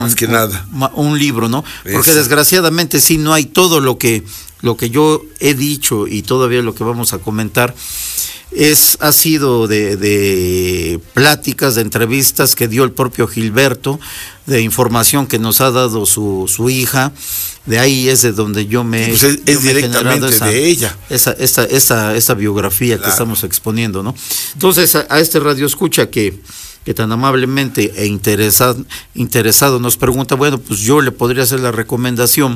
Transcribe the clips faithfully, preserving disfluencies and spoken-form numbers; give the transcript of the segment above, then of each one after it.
más que nada un libro, ¿no? Porque Eso. desgraciadamente sí no hay todo lo que lo que yo he dicho y todavía lo que vamos a comentar es ha sido de, de pláticas, de entrevistas que dio el propio Gilberto, de información que nos ha dado su su hija. De ahí es de donde yo me pues es, es directamente esa, de ella esa esta esta esta biografía claro. que estamos exponiendo, ¿no? Entonces a, a este radio escucha que que tan amablemente e interesado, interesado nos pregunta, bueno, pues yo le podría hacer la recomendación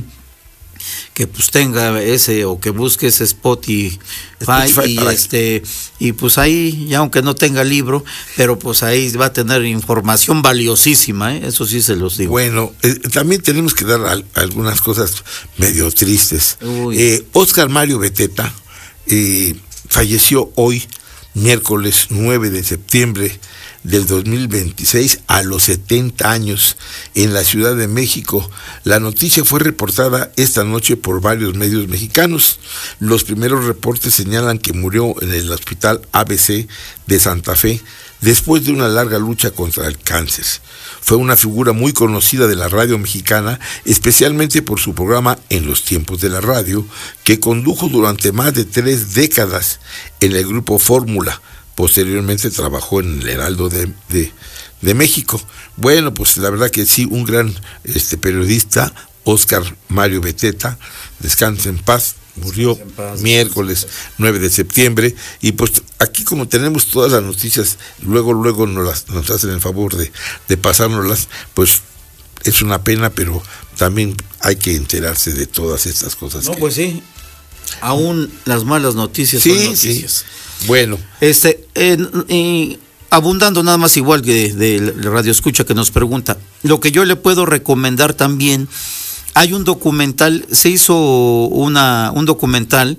que pues tenga ese o que busque ese Spotify, Spotify y este y pues ahí ya aunque no tenga libro, pero pues ahí va a tener información valiosísima, ¿eh? Eso sí se los digo. Bueno, eh, también tenemos que dar al, algunas cosas medio tristes. Eh, Óscar Mario Beteta eh, falleció hoy, miércoles nueve de septiembre del dos mil veintiséis, a los setenta años, en la Ciudad de México. La noticia fue reportada esta noche por varios medios mexicanos. Los primeros reportes señalan que murió en el Hospital A B C de Santa Fe después de una larga lucha contra el cáncer. Fue una figura muy conocida de la radio mexicana, especialmente por su programa En los tiempos de la radio, que condujo durante más de tres décadas en el grupo Fórmula. Posteriormente trabajó en el Heraldo de, de, de México. Bueno, pues la verdad que sí, un gran este, periodista, Óscar Mario Beteta, descansa en paz, murió en paz, miércoles nueve de septiembre, y pues aquí como tenemos todas las noticias, luego, luego nos, las, nos hacen el favor de, de pasárnoslas, pues es una pena, pero también hay que enterarse de todas estas cosas. No, que... pues sí, aún las malas noticias sí, son noticias. Sí. Bueno, este, eh, eh, abundando nada más igual que de, de Radio Escucha que nos pregunta, lo que yo le puedo recomendar también, hay un documental, se hizo una un documental,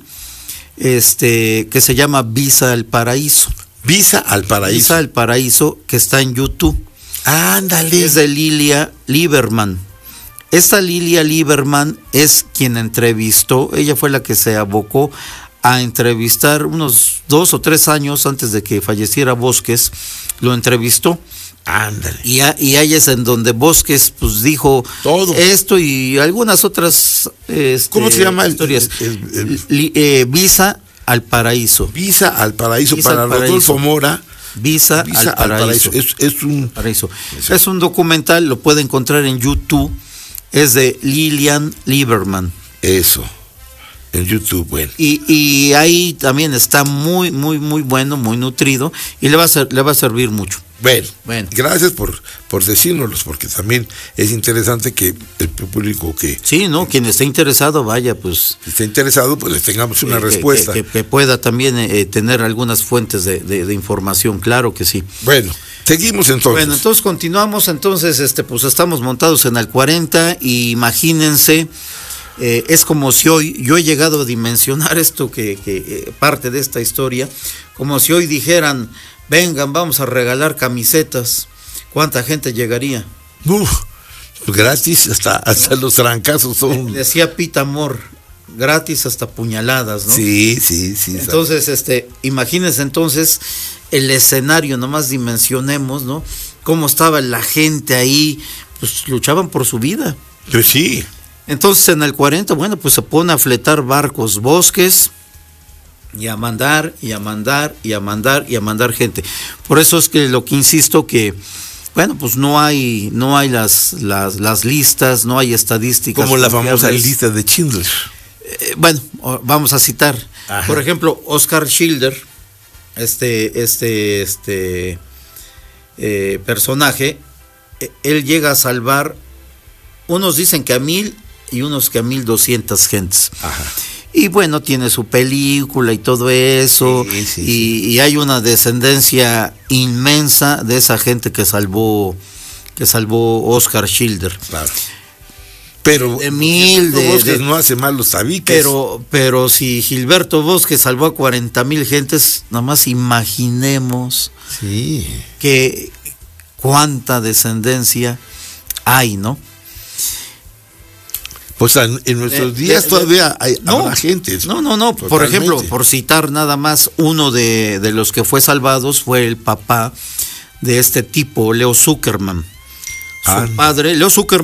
este, que se llama Visa al Paraíso. Visa al Paraíso. Visa al Paraíso, que está en YouTube. Ándale. Es de Lilia Lieberman. Esta Lilia Lieberman es quien entrevistó, ella fue la que se abocó a entrevistar unos dos o tres años antes de que falleciera Bosques, lo entrevistó. Ándale. Y, a, y ahí es en donde Bosques pues dijo todo esto y algunas otras este, ¿cómo se llama? Historias. El, el, el, Li, eh, Visa al Paraíso. Visa al Paraíso, Visa para al paraíso. Rodolfo Mora. Visa, Visa al Paraíso. Al paraíso. Es, es, un, paraíso. Es un documental, lo puede encontrar en YouTube, es de Lilian Lieberman. Eso. En YouTube, bueno. Y, y ahí también está muy, muy, muy bueno, muy nutrido, y le va a ser, le va a servir mucho. Bueno, bueno. Gracias por, por decírnoslos, porque también es interesante que el público que... Sí, ¿no? Quien esté interesado, vaya, pues... Si esté interesado, pues le tengamos una eh, respuesta. Que, que, que pueda también eh, tener algunas fuentes de, de, de información, claro que sí. Bueno, seguimos entonces. Bueno, entonces continuamos, entonces, este, pues estamos montados en el cuarenta, y imagínense... Eh, es como si hoy, yo he llegado a dimensionar esto que, que eh, parte de esta historia, como si hoy dijeran, vengan, vamos a regalar camisetas, ¿cuánta gente llegaría? Uf, gratis, hasta, hasta los trancazos son. Decía Pita Amor, gratis hasta puñaladas, ¿no? Sí, sí, sí. Entonces, sabe. este, imagínense entonces el escenario, nomás dimensionemos, ¿no? Cómo estaba la gente ahí, pues luchaban por su vida. Pues sí. Entonces en el cuarenta, bueno, pues se pone a fletar barcos, Bosques, y a mandar, y a mandar, y a mandar, y a mandar gente. Por eso es que lo que insisto que, bueno, pues no hay, no hay las, las, las listas, no hay estadísticas. Como la famosa lista de Schindler. Eh, bueno, vamos a citar, Ajá. por ejemplo, Oscar Schindler, este, este, este eh, personaje, él llega a salvar, unos dicen que a mil, y unos que a mil doscientas gentes. Ajá. Y bueno, tiene su película y todo eso, sí, sí, y, sí. y hay una descendencia inmensa de esa gente que salvó, que salvó Oscar Schindler. Claro. Pero de mil de, Bosques de, no hace mal los tabiques. Pero, pero si Gilberto Bosques salvó a cuarenta mil gentes, nada más imaginemos sí. que cuánta descendencia hay, ¿no? Pues en, en nuestros de, días de, todavía hay no, habrá gente. No, no, no. Totalmente. Por ejemplo, por citar nada más, uno de, de los que fue salvados fue el papá de este tipo, Leo Zuckerman. Su ah, padre, Leo Zuckerman.